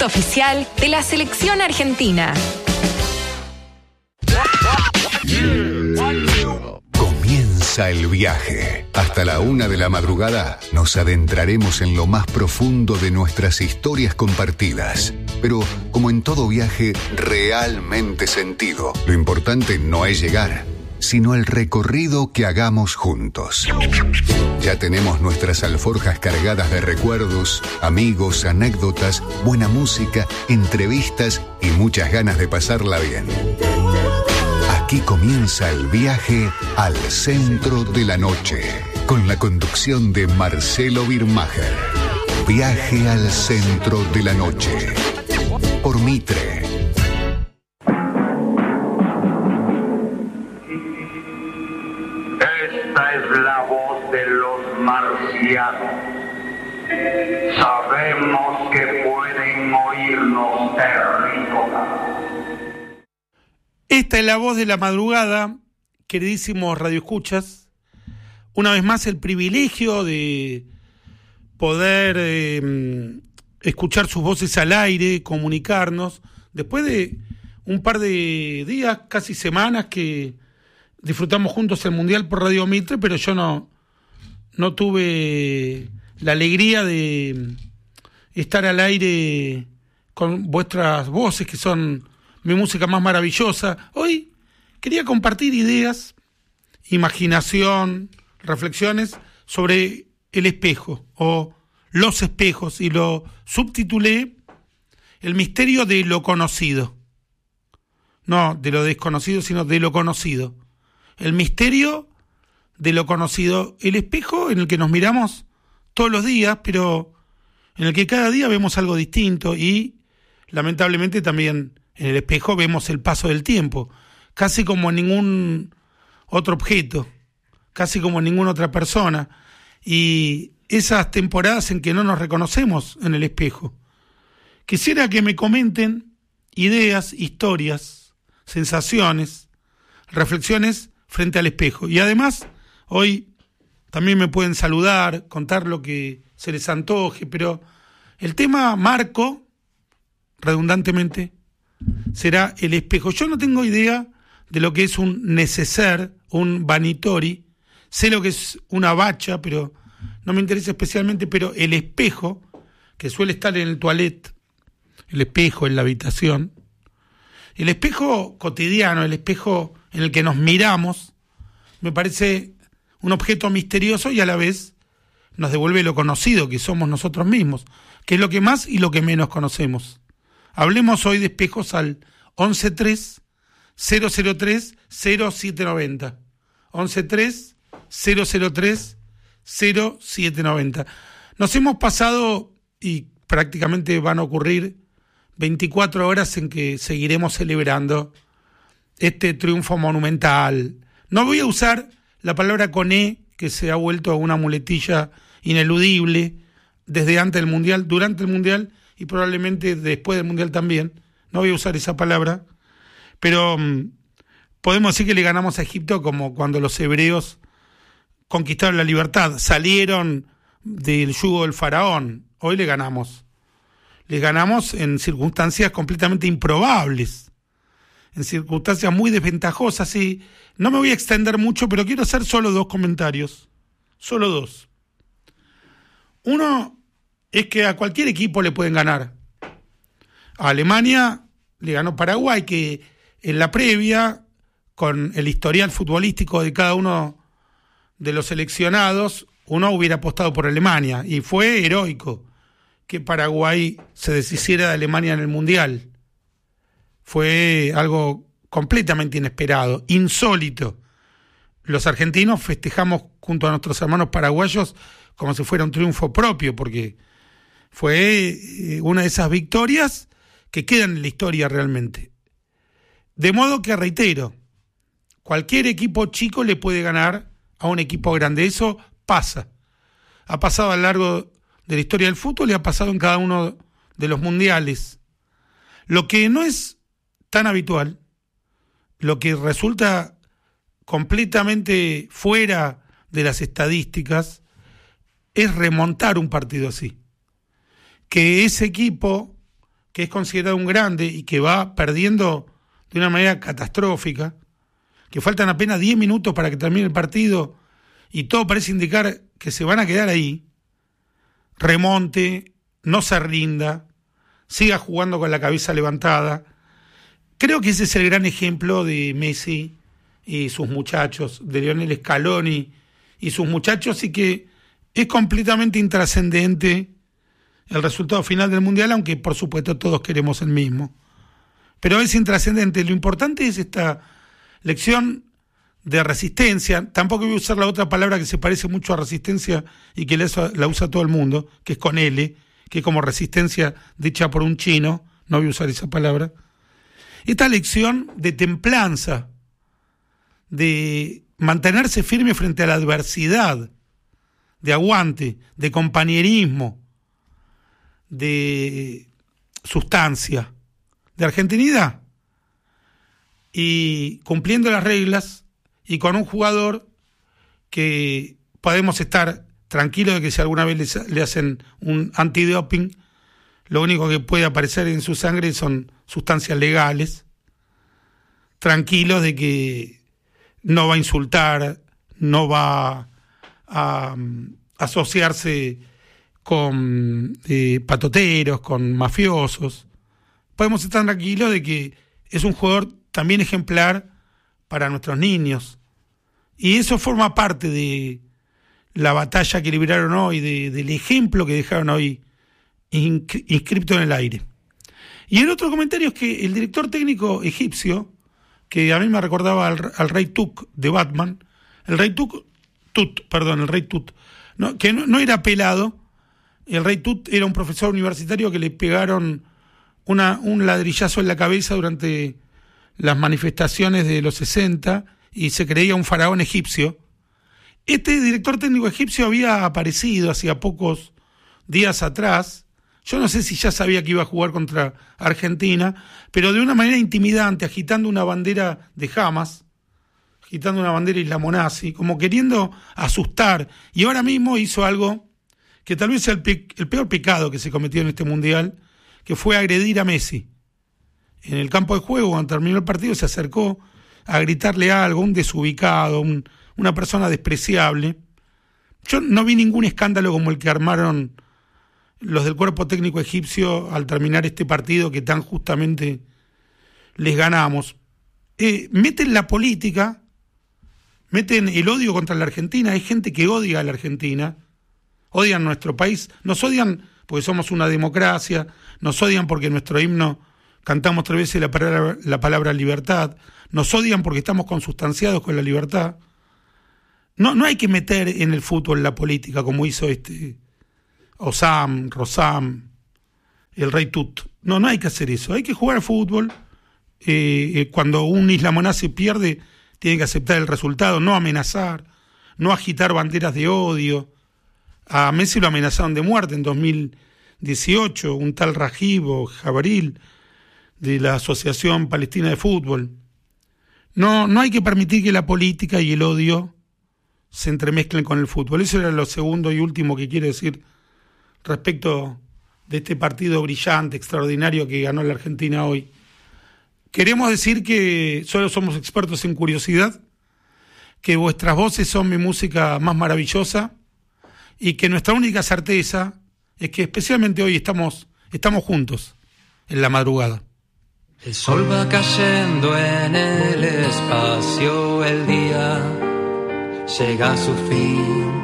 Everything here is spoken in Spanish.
producto oficial de la selección argentina. Comienza el viaje. Hasta la 1 de la madrugada nos adentraremos en lo más profundo de nuestras historias compartidas. Pero, como en todo viaje, realmente sentido. Lo importante no es llegar, sino el recorrido que hagamos juntos. Ya tenemos nuestras alforjas cargadas de recuerdos, amigos, anécdotas, buena música, entrevistas y muchas ganas de pasarla bien. Aquí comienza el viaje al centro de la noche, con la conducción de Marcelo Birmacher. Viaje al centro de la noche, por Mitre. Esta es la voz de los marcianos. Sabemos que pueden oírnos, terrícolas. Esta es la voz de la madrugada, queridísimos radioescuchas. Una vez más el privilegio de poder escuchar sus voces al aire, comunicarnos, después de un par de días, casi semanas, que disfrutamos juntos el Mundial por Radio Mitre, pero yo no tuve la alegría de estar al aire con vuestras voces, que son mi música más maravillosa. Hoy quería compartir ideas, imaginación, reflexiones sobre el espejo o los espejos, y lo subtitulé El misterio de lo conocido. No de lo desconocido, sino de lo conocido. El misterio de lo conocido. El espejo en el que nos miramos todos los días, pero en el que cada día vemos algo distinto, y lamentablemente también en el espejo vemos el paso del tiempo, casi como en ningún otro objeto, casi como en ninguna otra persona, y esas temporadas en que no nos reconocemos en el espejo. Quisiera que me comenten ideas, historias, sensaciones, reflexiones frente al espejo. Y además, hoy también me pueden saludar, contar lo que se les antoje, pero el tema marco, redundantemente, será el espejo. Yo no tengo idea de lo que es un neceser, un vanitori. Sé lo que es una bacha, pero no me interesa especialmente. Pero el espejo, que suele estar en el toilet, el espejo en la habitación, el espejo cotidiano, el espejo en el que nos miramos, me parece un objeto misterioso, y a la vez nos devuelve lo conocido, que somos nosotros mismos, que es lo que más y lo que menos conocemos. Hablemos hoy de espejos al 113-003-0790. 113-003-0790. Nos hemos pasado, y prácticamente van a ocurrir 24 horas en que seguiremos celebrando este triunfo monumental. No voy a usar la palabra con E, que se ha vuelto una muletilla ineludible desde antes del Mundial, durante el Mundial y probablemente después del Mundial también. No voy a usar esa palabra, pero podemos decir que le ganamos a Egipto como cuando los hebreos conquistaron la libertad, salieron del yugo del faraón. Hoy le ganamos. Le ganamos en circunstancias completamente improbables, en circunstancias muy desventajosas, y no me voy a extender mucho, pero quiero hacer solo dos comentarios. Solo dos. Uno es que a cualquier equipo le pueden ganar. A Alemania le ganó Paraguay, que en la previa, con el historial futbolístico de cada uno de los seleccionados, uno hubiera apostado por Alemania, y fue heroico que Paraguay se deshiciera de Alemania en el Mundial. Fue algo completamente inesperado, insólito. Los argentinos festejamos junto a nuestros hermanos paraguayos como si fuera un triunfo propio, porque fue una de esas victorias que quedan en la historia realmente. De modo que, reitero, cualquier equipo chico le puede ganar a un equipo grande. Eso pasa. Ha pasado a lo largo de la historia del fútbol y ha pasado en cada uno de los mundiales. Lo que no es tan habitual, lo que resulta completamente fuera de las estadísticas, es remontar un partido así. Que ese equipo que es considerado un grande y que va perdiendo de una manera catastrófica, que faltan apenas 10 minutos para que termine el partido y todo parece indicar que se van a quedar ahí, remonte, no se rinda, siga jugando con la cabeza levantada. Creo que ese es el gran ejemplo de Messi y sus muchachos, de Lionel Scaloni y sus muchachos, y que es completamente intrascendente el resultado final del Mundial, aunque por supuesto todos queremos el mismo. Pero es intrascendente. Lo importante es esta lección de resistencia. Tampoco voy a usar la otra palabra que se parece mucho a resistencia y que la usa todo el mundo, que es con L, que es como resistencia dicha por un chino. No voy a usar esa palabra. Esta lección de templanza, de mantenerse firme frente a la adversidad, de aguante, de compañerismo, de sustancia, de argentinidad, y cumpliendo las reglas y con un jugador que podemos estar tranquilos de que si alguna vez le hacen un antidoping, lo único que puede aparecer en su sangre son sustancias legales, tranquilos de que no va a insultar, no va a asociarse con patoteros, con mafiosos. Podemos estar tranquilos de que es un jugador también ejemplar para nuestros niños. Y eso forma parte de la batalla que libraron hoy, del ejemplo que dejaron hoy inscripto en el aire. Y el otro comentario es que el director técnico egipcio, que a mí me recordaba al Rey Tut de Batman, el Rey Tut, ¿no? Que no era pelado. El Rey Tut era un profesor universitario que le pegaron un ladrillazo en la cabeza durante las manifestaciones de los 60 y se creía un faraón egipcio. Este director técnico egipcio había aparecido hacía pocos días atrás. Yo no sé si ya sabía que iba a jugar contra Argentina, pero de una manera intimidante, agitando una bandera de Hamas, agitando una bandera islamonazi, como queriendo asustar. Y ahora mismo hizo algo que tal vez sea el peor pecado que se cometió en este Mundial, que fue agredir a Messi. En el campo de juego, cuando terminó el partido, se acercó a gritarle algo, un desubicado, una persona despreciable. Yo no vi ningún escándalo como el que armaron los del cuerpo técnico egipcio al terminar este partido que tan justamente les ganamos. Meten la política, meten el odio contra la Argentina. Hay gente que odia a la Argentina, odian nuestro país, nos odian porque somos una democracia, nos odian porque en nuestro himno cantamos 3 veces la palabra libertad, nos odian porque estamos consustanciados con la libertad. No hay que meter en el fútbol la política como hizo Osam, Rosam, el Rey Tut. No hay que hacer eso. Hay que jugar al fútbol. Cuando un islamonazi pierde, tiene que aceptar el resultado, no amenazar, no agitar banderas de odio. A Messi lo amenazaron de muerte en 2018, un tal Rajib o Jabril de la Asociación Palestina de Fútbol. No hay que permitir que la política y el odio se entremezclen con el fútbol. Eso era lo segundo y último que quiero decir respecto de este partido brillante, extraordinario que ganó la Argentina hoy. Queremos decir que solo somos expertos en curiosidad, que vuestras voces son mi música más maravillosa y que nuestra única certeza es que especialmente hoy estamos juntos en la madrugada. El sol va cayendo en el espacio, el día llega a su fin.